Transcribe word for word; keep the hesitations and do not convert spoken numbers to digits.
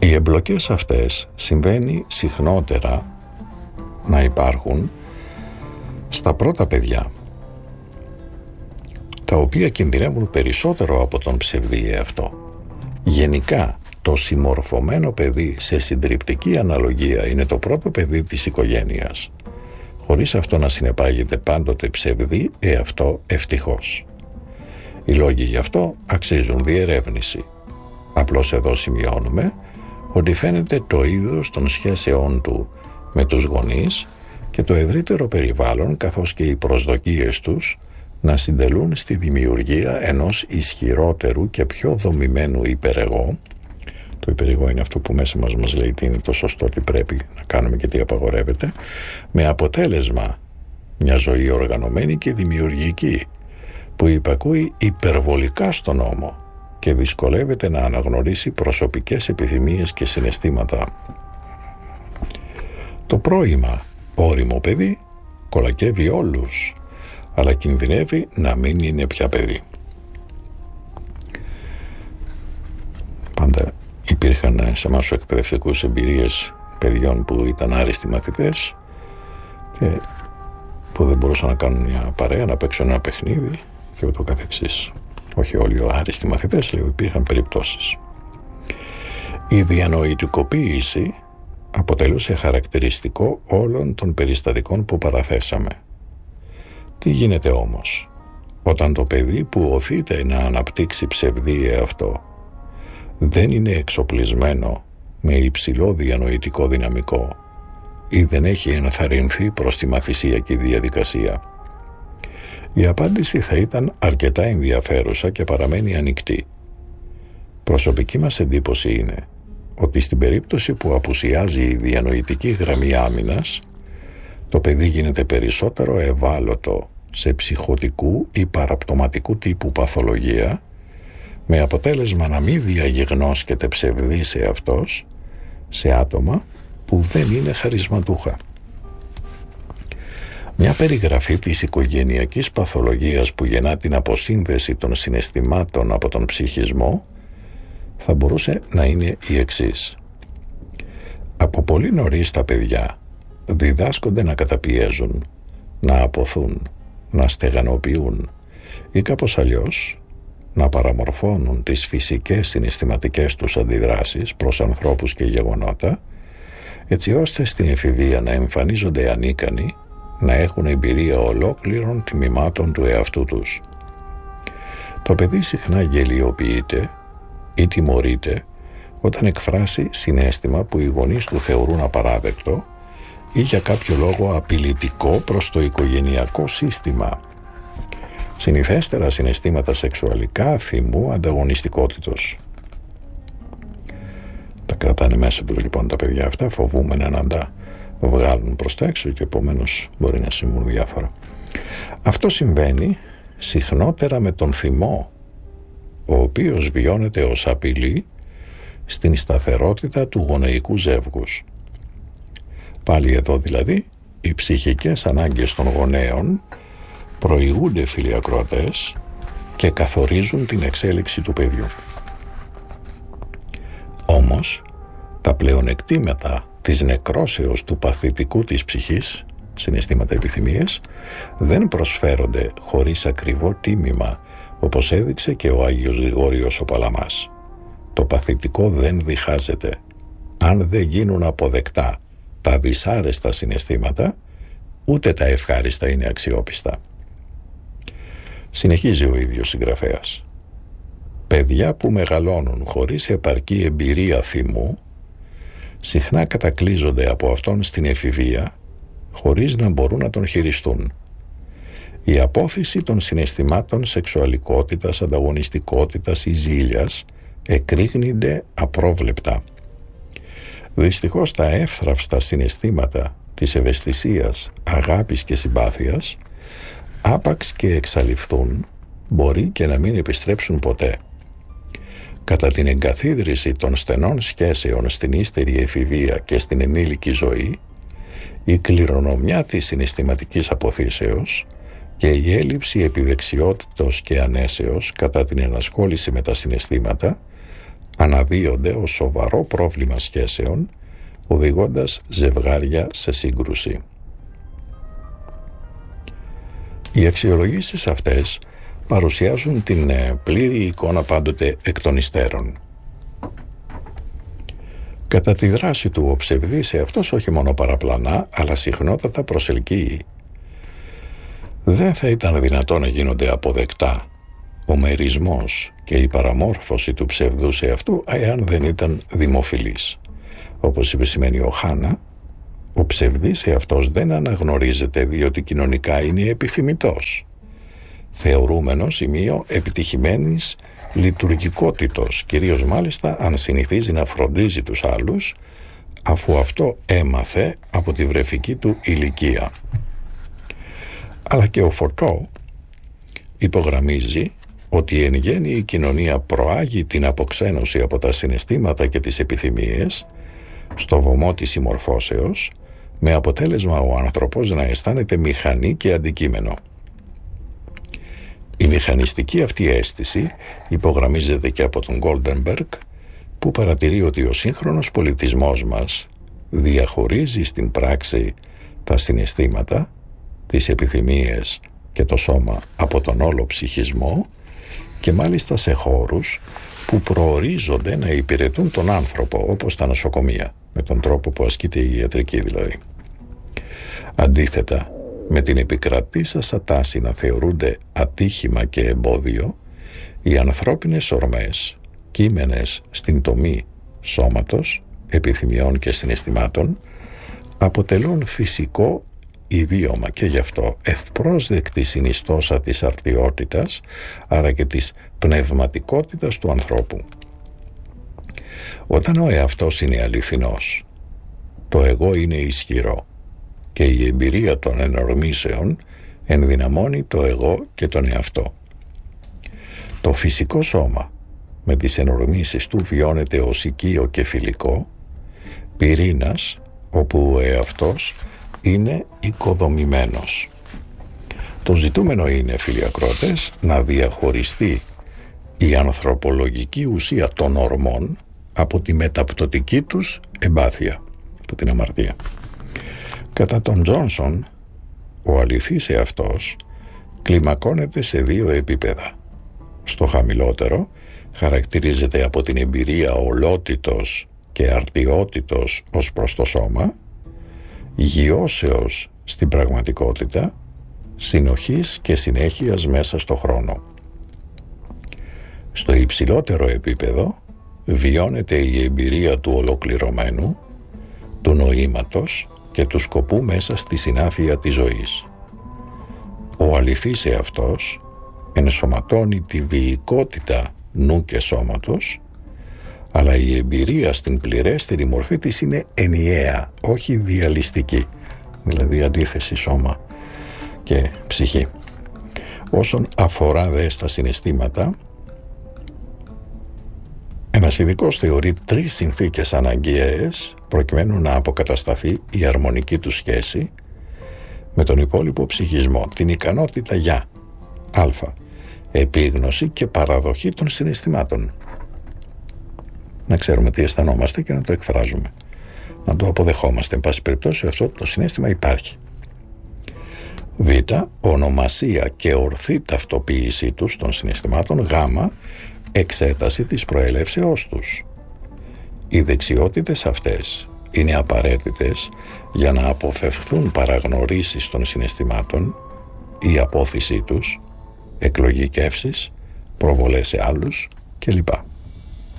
Οι εμπλοκές αυτές συμβαίνει συχνότερα να υπάρχουν στα πρώτα παιδιά, τα οποία κινδυνεύουν περισσότερο από τον ψευδή εαυτό. Γενικά, το συμμορφωμένο παιδί σε συντριπτική αναλογία είναι το πρώτο παιδί της οικογένειας, χωρίς αυτό να συνεπάγεται πάντοτε ψευδή εαυτό ευτυχώς. Οι λόγοι γι' αυτό αξίζουν διερεύνηση. Απλώς εδώ σημειώνουμε ότι φαίνεται το είδος των σχέσεών του με τους γονείς και το ευρύτερο περιβάλλον, καθώς και οι προσδοκίες τους να συντελούν στη δημιουργία ενός ισχυρότερου και πιο δομημένου υπερεγώ. Το υπερεγώ είναι αυτό που μέσα μας μας λέει τι είναι το σωστό, τι πρέπει να κάνουμε και τι απαγορεύεται, με αποτέλεσμα μια ζωή οργανωμένη και δημιουργική που υπακούει υπερβολικά στον νόμο και δυσκολεύεται να αναγνωρίσει προσωπικές επιθυμίες και συναισθήματα. Το πρώιμα όριμο παιδί κολακεύει όλους, αλλά κινδυνεύει να μην είναι πια παιδί. Πάντα υπήρχαν σε εμάς τους εκπαιδευτικούς εμπειρίες παιδιών που ήταν άριστοι μαθητές και που δεν μπορούσαν να κάνουν μια παρέα, να παίξουν ένα παιχνίδι και ούτω καθεξής. Όχι όλοι οι άριστοι μαθητές, λέω, υπήρχαν περιπτώσεις. Η διανοητικοποίηση αποτελούσε χαρακτηριστικό όλων των περιστατικών που παραθέσαμε. Τι γίνεται όμως όταν το παιδί που οθείται να αναπτύξει ψευδή εαυτό δεν είναι εξοπλισμένο με υψηλό διανοητικό δυναμικό ή δεν έχει ενθαρρυνθεί προς τη μαθησιακή διαδικασία? Η απάντηση θα ήταν αρκετά ενδιαφέρουσα και παραμένει ανοιχτή. Προσωπική μας εντύπωση είναι ότι στην περίπτωση που απουσιάζει η διανοητική γραμμή άμυνας, το παιδί γίνεται περισσότερο ευάλωτο σε ψυχωτικού ή παραπτωματικού τύπου παθολογία, με αποτέλεσμα να μην διαγιγνώσκεται ψευδής εαυτός σε άτομα που δεν είναι χαρισματούχα. Μια περιγραφή της οικογενειακής παθολογίας που γεννά την αποσύνδεση των συναισθημάτων από τον ψυχισμό θα μπορούσε να είναι η εξής. Από πολύ νωρίς τα παιδιά διδάσκονται να καταπιέζουν, να αποθούν, να στεγανοποιούν ή κάπως αλλιώς να παραμορφώνουν τις φυσικές συναισθηματικές τους αντιδράσεις προς ανθρώπους και γεγονότα, έτσι ώστε στην εφηβεία να εμφανίζονται ανίκανοι να έχουν εμπειρία ολόκληρων τμήματων του εαυτού τους. Το παιδί συχνά γελιοποιείται ή τιμωρείται όταν εκφράσει συναίσθημα που οι γονείς του θεωρούν απαράδεκτο ή για κάποιο λόγο απειλητικό προς το οικογενειακό σύστημα. Συνηθέστερα συναισθήματα σεξουαλικά, θυμού, ανταγωνιστικότητος. Τα κρατάνε μέσα τους λοιπόν τα παιδιά αυτά, φοβούμενα να τα βγάλουν προς τα έξω και επομένως μπορεί να συμβούν διάφορα. Αυτό συμβαίνει συχνότερα με τον θυμό, ο οποίος βιώνεται ως απειλή στην σταθερότητα του γονεϊκού ζεύγους. Πάλι εδώ δηλαδή οι ψυχικές ανάγκες των γονέων προηγούνται, φίλοι ακροατές, και καθορίζουν την εξέλιξη του παιδιού. Όμως τα πλεονεκτήματα της νεκρόσεως του παθητικού της ψυχής, συναισθήματα επιθυμίες, δεν προσφέρονται χωρίς ακριβό τίμημα, όπως έδειξε και ο Άγιος Γρηγόριος ο Παλαμάς. Το παθητικό δεν διχάζεται. Αν δεν γίνουν αποδεκτά τα δυσάρεστα συναισθήματα, ούτε τα ευχάριστα είναι αξιόπιστα. Συνεχίζει ο ίδιος συγγραφέας. Παιδιά που μεγαλώνουν χωρίς επαρκή εμπειρία θυμού συχνά κατακλείζονται από αυτόν στην εφηβεία χωρίς να μπορούν να τον χειριστούν. Η απόθυση των συναισθημάτων σεξουαλικότητας, ανταγωνιστικότητας ή ζήλιας εκρήγνυνται απρόβλεπτα. Δυστυχώς τα εύθραυστα συναισθήματα της ευαισθησίας, αγάπης και συμπάθειας, άπαξ και εξαλειφθούν, μπορεί και να μην επιστρέψουν ποτέ. Κατά την εγκαθίδρυση των στενών σχέσεων στην ύστερη εφηβεία και στην ενήλικη ζωή, η κληρονομιά της συναισθηματικής αποθήσεως και η έλλειψη επιδεξιότητος και ανέσεως κατά την ενασχόληση με τα συναισθήματα αναδύονται ως σοβαρό πρόβλημα σχέσεων, οδηγώντας ζευγάρια σε σύγκρουση. Οι αξιολογήσεις αυτές παρουσιάζουν την πλήρη εικόνα πάντοτε εκ των υστέρων. Κατά τη δράση του, ο ψευδής εαυτός όχι μόνο παραπλανά, αλλά συχνότατα προσελκύει. Δεν θα ήταν δυνατό να γίνονται αποδεκτά ο μερισμός και η παραμόρφωση του ψευδούς εαυτού εάν δεν ήταν δημοφιλής. Όπως επισημαίνει ο Χάνα, ο ψευδής εαυτός δεν αναγνωρίζεται διότι κοινωνικά είναι επιθυμητός, θεωρούμενο σημείο επιτυχημένης λειτουργικότητος, κυρίως μάλιστα αν συνηθίζει να φροντίζει τους άλλους, αφού αυτό έμαθε από τη βρεφική του ηλικία. Αλλά και ο Φορτό υπογραμμίζει ότι εν γέννη η κοινωνία προάγει την αποξένωση από τα συναισθήματα και τις επιθυμίες στο βωμό της συμμορφώσεως, με αποτέλεσμα ο άνθρωπος να αισθάνεται μηχανή και αντικείμενο. Η μηχανιστική αυτή αίσθηση υπογραμμίζεται και από τον Γκόλντενμπεργκ, που παρατηρεί ότι ο σύγχρονος πολιτισμός μας διαχωρίζει στην πράξη τα συναισθήματα, τις επιθυμίες και το σώμα από τον όλο ψυχισμό, και μάλιστα σε χώρους που προορίζονται να υπηρετούν τον άνθρωπο, όπως τα νοσοκομεία, με τον τρόπο που ασκείται η ιατρική δηλαδή. Αντίθετα, με την επικρατήσασα τάση να θεωρούνται ατύχημα και εμπόδιο, οι ανθρώπινες ορμές, κείμενες στην τομή σώματος, επιθυμιών και συναισθημάτων, αποτελούν φυσικό ιδίωμα και γι' αυτό ευπρόσδεκτη συνιστόσα της αρτιότητας, άρα και της πνευματικότητας του ανθρώπου. Όταν ο εαυτός είναι αληθινός, το εγώ είναι ισχυρό και η εμπειρία των ενορμήσεων ενδυναμώνει το εγώ και τον εαυτό. Το φυσικό σώμα με τις ενορμήσεις του βιώνεται ως οικείο και φιλικό, πυρήνας όπου ο εαυτός είναι οικοδομημένος. Το ζητούμενο είναι, φίλοι ακρότες, να διαχωριστεί η ανθρωπολογική ουσία των ορμών από τη μεταπτωτική τους εμπάθεια, από την αμαρτία. Κατά τον Τζόνσον, ο αληθής εαυτός κλιμακώνεται σε δύο επίπεδα. Στο χαμηλότερο χαρακτηρίζεται από την εμπειρία ολότητος και αρτιότητος ως προς το σώμα, γιώσεως στην πραγματικότητα, συνοχής και συνέχειας μέσα στο χρόνο. Στο υψηλότερο επίπεδο βιώνεται η εμπειρία του ολοκληρωμένου, του νοήματος και του σκοπού μέσα στη συνάφεια της ζωής. Ο αληθής εαυτός ενσωματώνει τη διοικότητα νου και σώματος, αλλά η εμπειρία στην πληρέστερη μορφή της είναι ενιαία, όχι διαλυστική, δηλαδή αντίθεση σώμα και ψυχή. Όσον αφορά δε στα συναισθήματα, ένας ειδικός θεωρεί τρεις συνθήκες αναγκαίες προκειμένου να αποκατασταθεί η αρμονική του σχέση με τον υπόλοιπο ψυχισμό. Την ικανότητα για α. επίγνωση και παραδοχή των συναισθημάτων. Να ξέρουμε τι αισθανόμαστε και να το εκφράζουμε. Να το αποδεχόμαστε. Εν πάση περιπτώσει αυτό το συναίσθημα υπάρχει. Β. ονομασία και ορθή ταυτοποίησή τους των συναισθημάτων. Γ. εξέταση της προελεύσεώς τους. Οι δεξιότητες αυτές είναι απαραίτητες για να αποφευχθούν παραγνωρίσεις των συναισθημάτων, η απόθυσή τους, εκλογικεύσεις, προβολές σε άλλους κλπ.